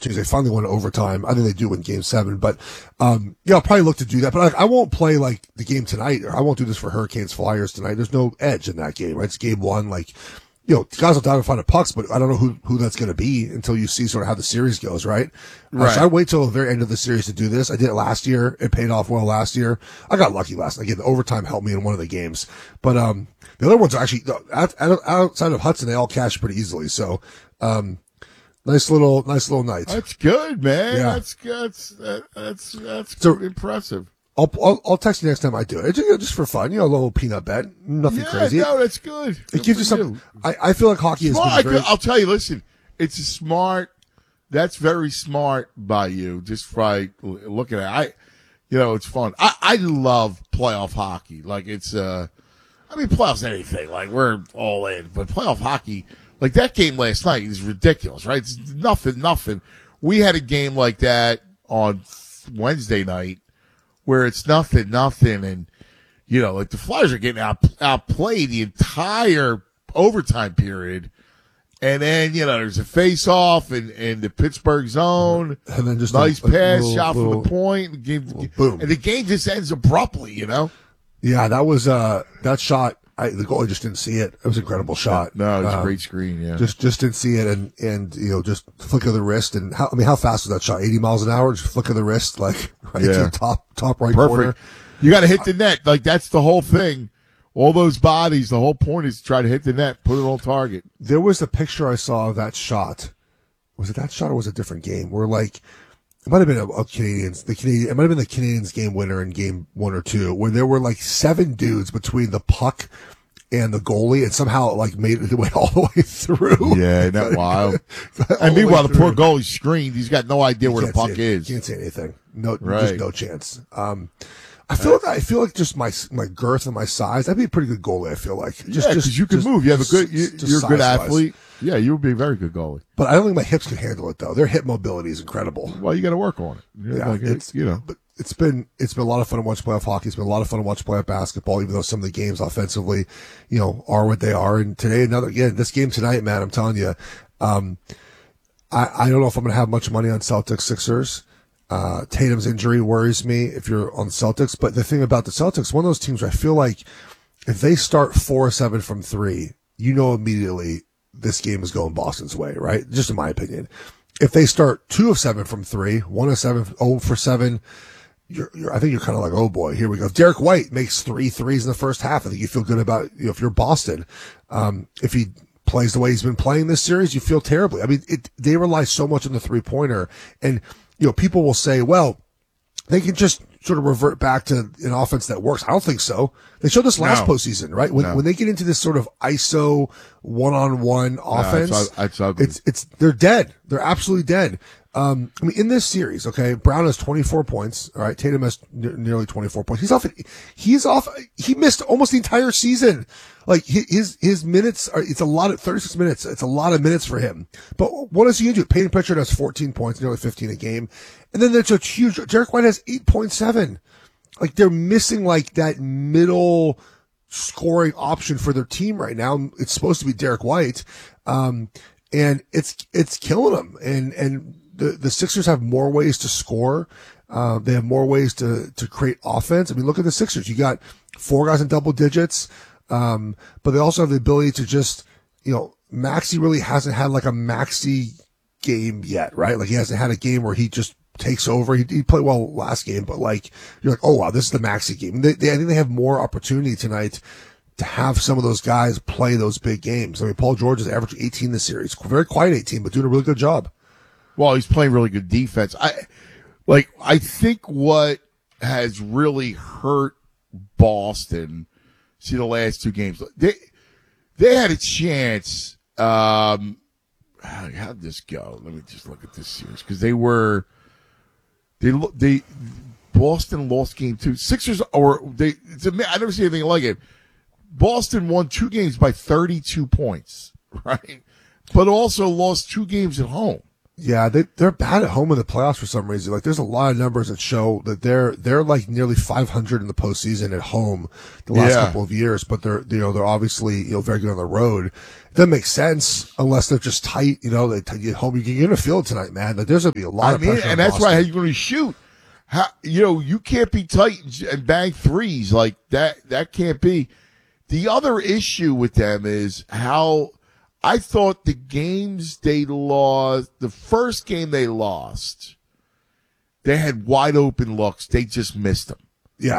opportunities. They finally won overtime. I think they do win Game 7, but I'll probably look to do that. But I won't play like the game tonight, or I won't do this for Hurricanes Flyers tonight. There's no edge in that game, right? It's Game 1. Like, guys will dive and find the pucks, but I don't know who that's going to be until you see sort of how the series goes, right? Right. So I wait till the very end of the series to do this. I did it last year. It paid off well last year. I got lucky last night. Again, the overtime helped me in one of the games. But the other ones are actually, outside of Hudson, they all cash pretty easily. So nice little night. That's good, man. Yeah. That's good. That's So- impressive. I'll text you next time I do it. Just for fun, a little peanut bet. Nothing crazy. No, that's good. It gives you some. I feel like hockey is I'll tell you. Listen, it's a smart. That's very smart by you. Just by looking at it. It's fun. I love playoff hockey. Like it's. Playoffs anything. Like we're all in, but playoff hockey, like that game last night is ridiculous, right? It's nothing. We had a game like that on Wednesday night where it's nothing, and like the Flyers are getting outplayed the entire overtime period, and then there's a face-off in the Pittsburgh zone, and then just nice pass, shot from the point, boom, and the game just ends abruptly, Yeah, that was that shot. The goalie just didn't see it. It was an incredible shot. No, it was a great screen. Yeah, just didn't see it, and just flick of the wrist. And how fast was that shot? 80 miles an hour, just flick of the wrist, like right to the top right corner. You got to hit the net. Like that's the whole thing. All those bodies. The whole point is to try to hit the net, put it on target. There was a picture I saw of that shot. Was it that shot or was it a different game? Where like. It might have been it might have been the Canadians game winner in game 1 or 2, where there were like 7 dudes between the puck and the goalie, and somehow it like made it all the way through. Yeah, isn't that wild? And meanwhile, the poor goalie screened. He's got no idea where the puck is. Can't say anything. No, just no chance. I feel like just my girth and my size, I'd be a pretty good goalie. I feel like because you can move. You have a good. You're a good athlete. Yeah, you would be a very good goalie. But I don't think my hips can handle it though. Their hip mobility is incredible. Well, you got to work on it. But it's been a lot of fun to watch playoff hockey. It's been a lot of fun to watch playoff basketball, even though some of the games offensively, are what they are. And today, this game tonight, man, I'm telling you, I don't know if I'm going to have much money on Celtics Sixers. Tatum's injury worries me if you're on the Celtics. But the thing about the Celtics, one of those teams where I feel like if they start 4-7 from 3, immediately this game is going Boston's way, right? Just in my opinion. If they start 2 of 7 from 3, 1 of 7, 0 for 7, I think you're kind of like, oh boy, here we go. If Derek White makes 3 threes in the first half, I think you feel good about, if you're Boston. If he plays the way he's been playing this series, you feel terribly. They rely so much on the 3-pointer, and, people will say, well, they can just sort of revert back to an offense that works. I don't think so. They showed this last postseason, right? When they get into this sort of ISO one-on-one offense, it's ugly. They're dead. They're absolutely dead. In this series, okay, Brown has 24 points. All right, Tatum has nearly 24 points. He's off. He missed almost the entire season. Like his minutes are, it's a lot of 36 minutes. It's a lot of minutes for him. But what does he do? Peyton Pritchard has 14 points, nearly 15 a game. And then there's a huge, Derek White has 8.7. Like they're missing like that middle scoring option for their team right now. It's supposed to be Derek White. And it's killing them. And the Sixers have more ways to score. They have more ways to create offense. Look at the Sixers. You got 4 guys in double digits. But they also have the ability to just, Maxey really hasn't had like a Maxey game yet, right? Like he hasn't had a game where he just takes over. He played well last game, but like, you're like, oh wow, this is the Maxey game. I think they have more opportunity tonight to have some of those guys play those big games. Paul George is averaging 18 this series. Very quiet 18, but doing a really good job. Well, he's playing really good defense. I think what has really hurt Boston, see the last 2 games, they had a chance. How'd this go? Let me just look at this series because Boston lost game 2. Sixers I never see anything like it. Boston won 2 games by 32 points, right? But also lost 2 games at home. Yeah, they're bad at home in the playoffs for some reason. Like, there's a lot of numbers that show that they're like nearly 500 in the postseason at home the last couple of years, but they're obviously, very good on the road. It doesn't make sense unless they're just tight, they get home. You're going to feel it tonight, man. Like, there's going to be a lot of pressure. And that's why how you're going to shoot. You can't be tight and bang threes like that. That can't be. The other issue with them is how I thought the games they lost, the first game they lost, they had wide open looks. They just missed them. Yeah.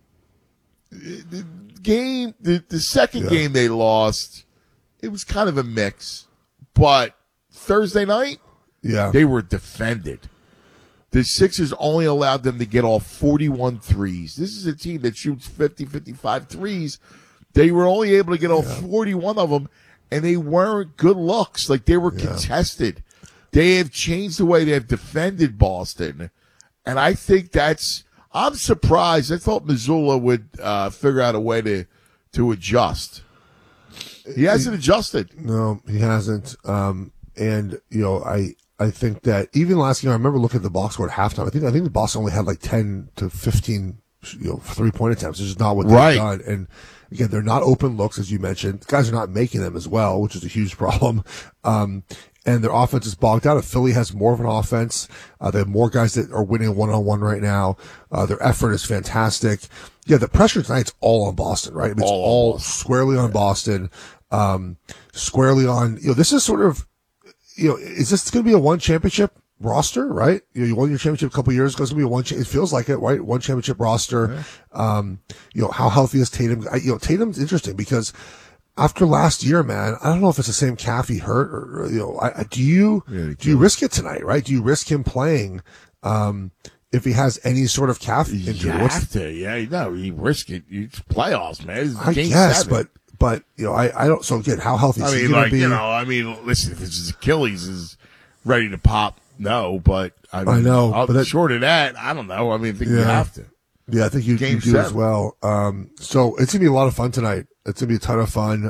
The second game they lost, it was kind of a mix. But Thursday night, they were defended. The Sixers only allowed them to get off 41 threes. This is a team that shoots 50, 55 threes. They were only able to get off 41 of them. And they weren't good looks. Like, they were contested. They have changed the way they have defended Boston. And I think I'm surprised. I thought Missoula would figure out a way to adjust. He hasn't adjusted. No, he hasn't. And, I think that even last game, I remember looking at the box score at halftime. I think the Boston only had like 10 to 15, 3-point attempts. It's just not what they've done. And again, they're not open looks, as you mentioned. The guys are not making them as well, which is a huge problem. And their offense is bogged down. If Philly has more of an offense, they have more guys that are winning one-on-one right now. Their effort is fantastic. Yeah, the pressure tonight's all on Boston, right? It's all squarely on Boston. Squarely on, this is sort of, is this going to be a one championship roster, right? You won your championship a couple of years ago. It's going to be it feels like it, right? One championship roster. Yeah. How healthy is Tatum? Tatum's interesting because after last year, man, I don't know if it's the same calf he hurt or do you risk it tonight, right? Do you risk him playing, if he has any sort of calf injury? You have to. Yeah, you risk it. It's playoffs, man. I guess, 7. But I don't. So again, how healthy is he going to be? Listen, if his Achilles is ready to pop, no. But I know. But short of that, I don't know. I think you have to. Yeah, I think you do 7. As well. So it's gonna be a lot of fun tonight. It's gonna be a ton of fun.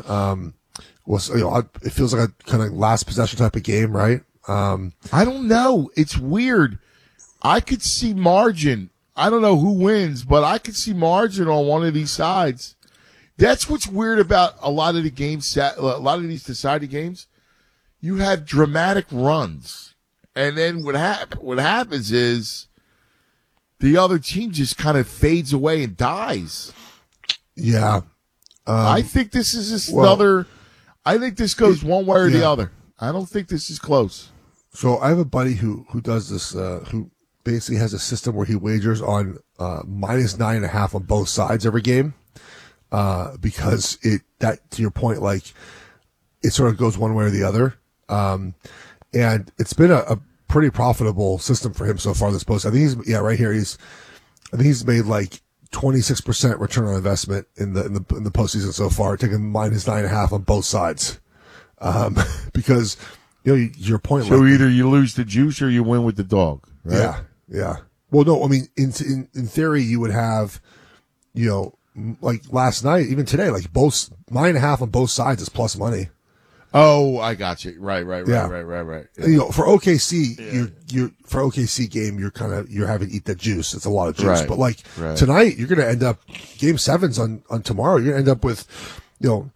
It feels like a kind of last possession type of game, right? I don't know. It's weird. I could see margin. I don't know who wins, but I could see margin on one of these sides. That's what's weird about a lot of the games, a lot of these decided games. You have dramatic runs. And then what happens is the other team just kind of fades away and dies. Yeah. I think this is another. I think this goes one way or the other. I don't think this is close. So I have a buddy who does this, who basically has a system where he wagers on minus 9.5 on both sides every game. Because to your point, like it sort of goes one way or the other. And it's been a pretty profitable system for him so far this post. I think right here. I think he's made like 26% return on investment in the postseason so far, taking minus 9.5 on both sides. Because your point. So either you lose the juice or you win with the dog, right? Yeah. Well, no, I mean, in theory, you would have, like last night, even today, like both 9.5 on both sides is plus money. Oh, I got you. Right. Yeah. For OKC, you for OKC game, you're having to eat that juice. It's a lot of juice. But tonight, you're going to end up game 7's on tomorrow. You're going to end up with, you're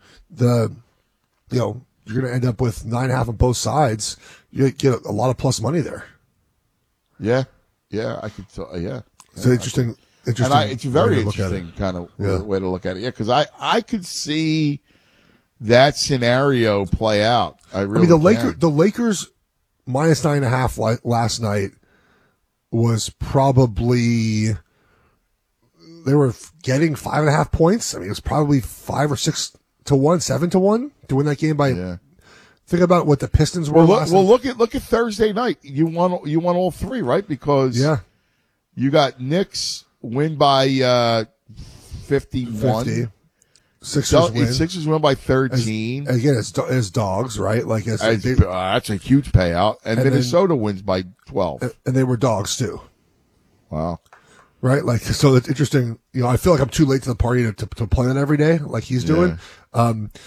going to end up with 9.5 on both sides. You get a lot of plus money there. Yeah, I could. Yeah, it's interesting. It's a very interesting kind of way to look at it. Yeah, because I could see that scenario play out. I mean, the Lakers minus 9.5 last night was probably they were getting 5.5 points. I mean, it was probably 5 or 6 to 1, 7 to 1 to win that game by. Yeah. Think about what the Pistons were. Look at Thursday night. You won all 3, right? Because you got Knicks win by 51. 50. Sixers win by 13. Again, it's dogs, right? Like that's a huge payout. And Minnesota wins by 12. And they were dogs too. Wow. Right? Like, so it's interesting. I feel like I'm too late to the party to play that every day like he's doing.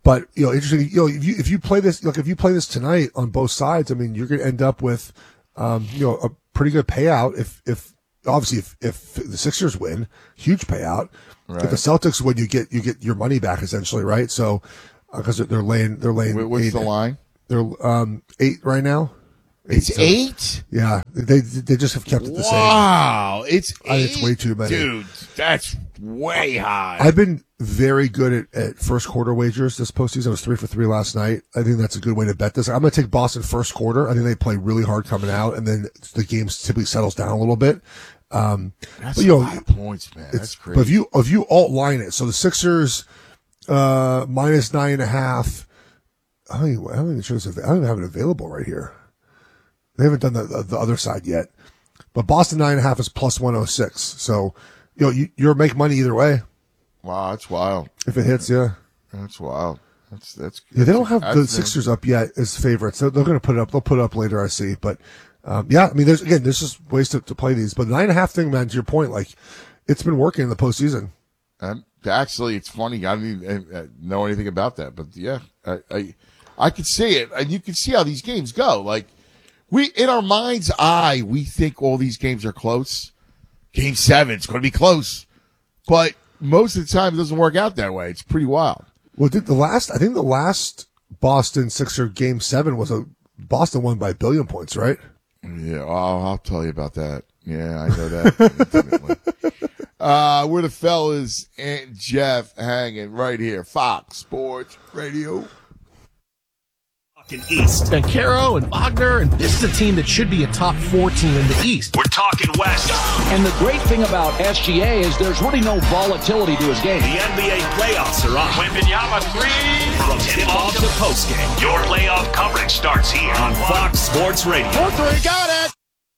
But interesting. If you play this, if you play this tonight on both sides, I mean, you're going to end up with, a pretty good payout. If the Sixers win, huge payout. Right. If the Celtics win, you get your money back essentially, right? So, because they're laying. What's the line? They're 8 right now. It's 8? Yeah, they just have kept it the same. Wow, it's 8? It's way too many. Dude, that's way high. I've been very good at first quarter wagers this postseason. I was 3 for 3 last night. I think that's a good way to bet this. I'm going to take Boston first quarter. I think they play really hard coming out, and then the game typically settles down a little bit. That's a lot of points, man. That's crazy. But if you alt line it, so the Sixers minus 9.5. I don't even have it available right here. They haven't done the other side yet. But Boston 9.5 is plus 106. So you're make money either way. Wow, that's wild. If it hits, yeah. That's wild. That's yeah, they don't have the Sixers up yet as favorites. They're going to put it up. They'll put it up later, I see. But yeah, I mean, there's just ways to play these. But the 9.5 thing, man, to your point, like it's been working in the postseason. Actually, it's funny. I don't even know anything about that, but yeah, I could see it, and you can see how these games go. Like in our mind's eye, we think all these games are close. Game 7, it's going to be close, but most of the time it doesn't work out that way. It's pretty wild. Well, the last Boston Sixer Game 7 was Boston won by 1 billion points, right? Yeah, I'll tell you about that. Yeah, I know that. Intimately. We're the fellas and Jeff hanging right here. Fox Sports Radio. East. And Caro and Wagner, and this is a team that should be a top 4 team in the East. We're talking West. And the great thing about SGA is there's really no volatility to his game. The NBA playoffs are on. Wembanyama 3 from tip-off to postgame. Your playoff coverage starts here on Fox Sports Radio. 4-3, got it!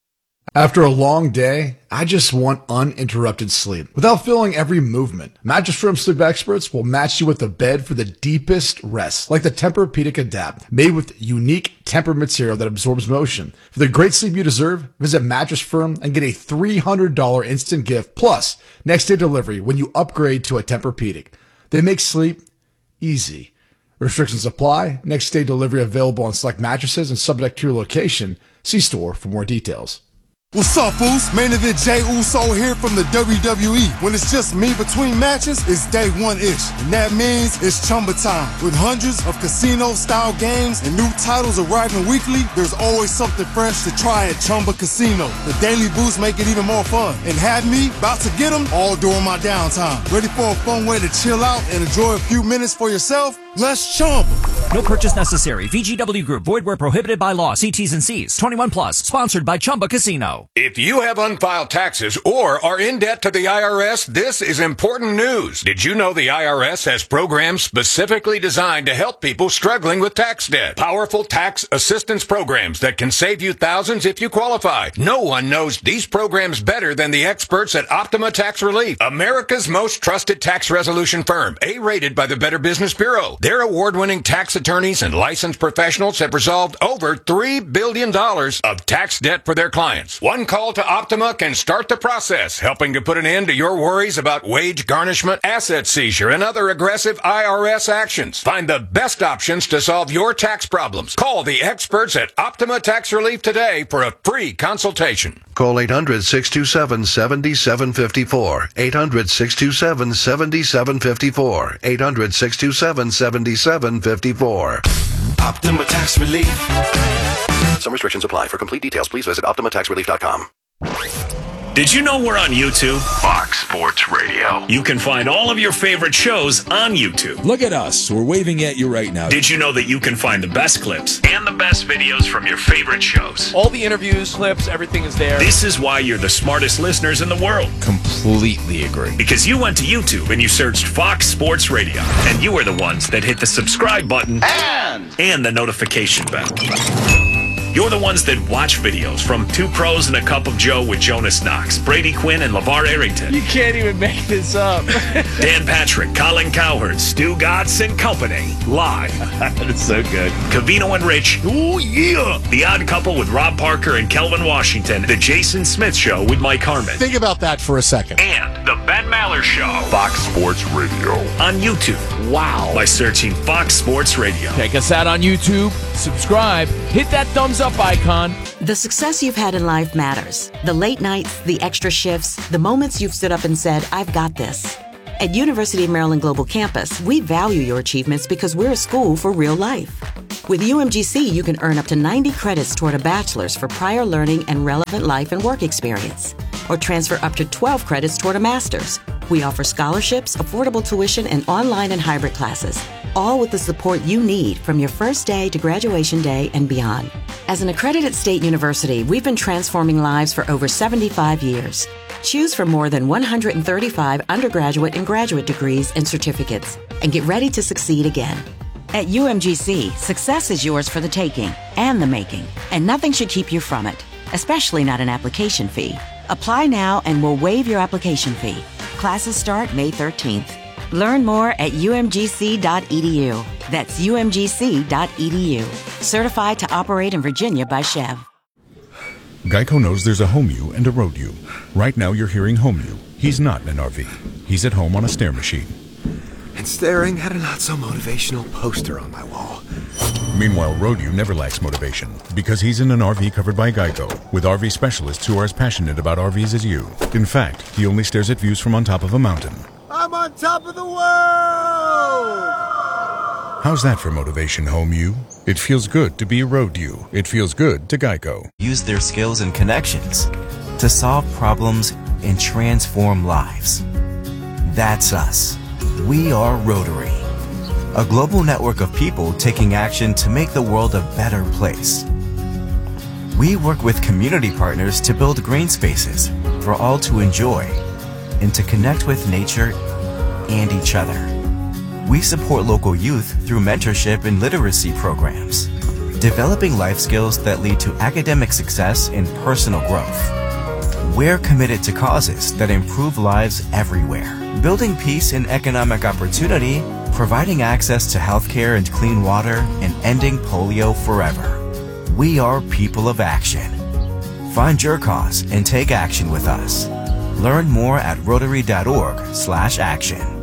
After a long day, I just want uninterrupted sleep without feeling every movement. Mattress Firm Sleep Experts will match you with a bed for the deepest rest, like the Tempur-Pedic Adapt, made with unique Tempur material that absorbs motion. For the great sleep you deserve, visit Mattress Firm and get a $300 instant gift plus next day delivery when you upgrade to a Tempur-Pedic. They make sleep easy. Restrictions apply. Next day delivery available on select mattresses and subject to your location. See store for more details. What's up, Foos? Main event Jay Uso here from the WWE. When it's just me between matches, it's day 1-ish. And that means it's Chumba time. With hundreds of casino-style games and new titles arriving weekly, there's always something fresh to try at Chumba Casino. The daily boosts make it even more fun. And have me about to get them all during my downtime. Ready for a fun way to chill out and enjoy a few minutes for yourself? Let's Chumba. No purchase necessary. VGW Group. Void where prohibited by law. See T's and C's. 21 plus. Sponsored by Chumba Casino. If you have unfiled taxes or are in debt to the IRS, this is important news. Did you know the IRS has programs specifically designed to help people struggling with tax debt? Powerful tax assistance programs that can save you thousands if you qualify. No one knows these programs better than the experts at Optima Tax Relief, America's most trusted tax resolution firm, A-rated by the Better Business Bureau. Their award-winning tax attorneys and licensed professionals have resolved over $3 billion of tax debt for their clients. One call to Optima can start the process, helping to put an end to your worries about wage garnishment, asset seizure, and other aggressive IRS actions. Find the best options to solve your tax problems. Call the experts at Optima Tax Relief today for a free consultation. Call 800-627-7754. 800-627-7754. 800-627-7754. Optima Tax Relief. Some restrictions apply. For complete details, please visit OptimaTaxRelief.com. Did you know we're on YouTube? Fox Sports Radio. You can find all of your favorite shows on YouTube. Look at us. We're waving at you right now. Did you know that you can find the best clips and the best videos from your favorite shows? All the interviews, clips, everything is there. This is why you're the smartest listeners in the world. Completely agree. Because you went to YouTube and you searched Fox Sports Radio. And you are the ones that hit the subscribe button and the notification bell. You're the ones that watch videos from Two Pros and a Cup of Joe with Jonas Knox, Brady Quinn, and LeVar Arrington. You can't even make this up. Dan Patrick, Colin Cowherd, Stu Gatz and Company, live. That's so good. Cavino and Rich, oh yeah! The Odd Couple with Rob Parker and Kelvin Washington, The Jason Smith Show with Mike Harmon. Think about that for a second. And the Ben Maller Show. Fox Sports Radio. On YouTube. Wow. By searching Fox Sports Radio. Check us out on YouTube. Subscribe. Hit that thumbs up icon. The success you've had in life matters. The late nights, the extra shifts, the moments you've stood up and said, I've got this. At University of Maryland Global Campus, we value your achievements because we're a school for real life. With UMGC, you can earn up to 90 credits toward a bachelor's for prior learning and relevant life and work experience, or transfer up to 12 credits toward a master's. We offer scholarships, affordable tuition, and online and hybrid classes, all with the support you need from your first day to graduation day and beyond. As an accredited state university, we've been transforming lives for over 75 years. Choose from more than 135 undergraduate and graduate degrees and certificates, and get ready to succeed again. At UMGC, success is yours for the taking and the making, and nothing should keep you from it, especially not an application fee. Apply now and we'll waive your application fee. Classes start May 13th. Learn more at umgc.edu. That's umgc.edu. Certified to operate in Virginia by Chev. Geico knows there's a home you and a road you. Right now you're hearing home you. He's not in an RV. He's at home on a stair machine. And staring at a not-so-motivational poster on my wall. Meanwhile, road you never lacks motivation because he's in an RV covered by Geico with RV specialists who are as passionate about RVs as you. In fact, he only stares at views from on top of a mountain. I'm on top of the world! How's that for motivation, home you? It feels good to be a road you. It feels good to Geico. Use their skills and connections to solve problems and transform lives. That's us. We are Rotary, a global network of people taking action to make the world a better place. We work with community partners to build green spaces for all to enjoy and to connect with nature and each other. We support local youth through mentorship and literacy programs, developing life skills that lead to academic success and personal growth. We're committed to causes that improve lives everywhere, building peace and economic opportunity, providing access to healthcare and clean water, and ending polio forever. We are people of action. Find your cause and take action with us. Learn more at rotary.org/action.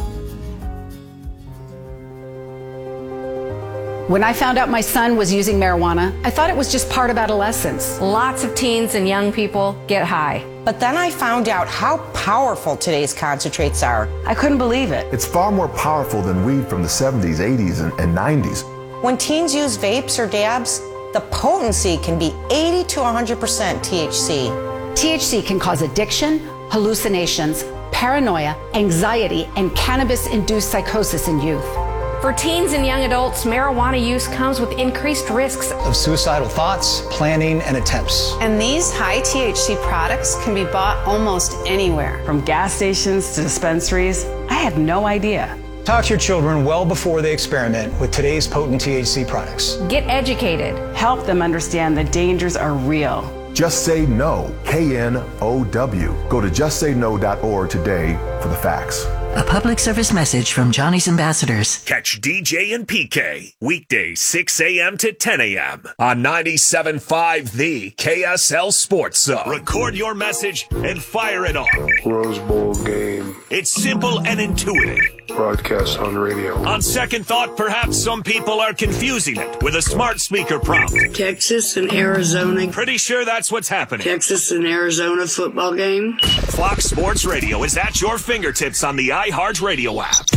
When I found out my son was using marijuana, I thought it was just part of adolescence. Lots of teens and young people get high. But then I found out how powerful today's concentrates are. I couldn't believe it. It's far more powerful than weed from the 70s, 80s, and 90s. When teens use vapes or dabs, the potency can be 80 to 100% THC. THC can cause addiction, hallucinations, paranoia, anxiety, and cannabis-induced psychosis in youth. For teens and young adults, marijuana use comes with increased risks of suicidal thoughts, planning, and attempts. And these high THC products can be bought almost anywhere. From gas stations to dispensaries, I had no idea. Talk to your children well before they experiment with today's potent THC products. Get educated. Help them understand the dangers are real. Just Say No, KNOW. Go to justsayno.org today for the facts. A public service message from Johnny's Ambassadors. Catch DJ and PK weekdays 6 a.m. to 10 a.m. on 97.5 The KSL Sports Zone. Record your message and fire it off. Rose Bowl game. It's simple and intuitive. Broadcast on radio. On second thought, perhaps some people are confusing it with a smart speaker prompt. Texas and Arizona. Pretty sure that's what's happening. Texas and Arizona football game. Fox Sports Radio is at your fingertips on the iHeartRadio app.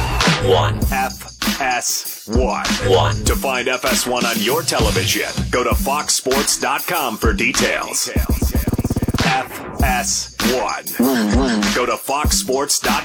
FS1. To find FS1 on your television, go to foxsports.com for details. FS1. Go to foxsports.com.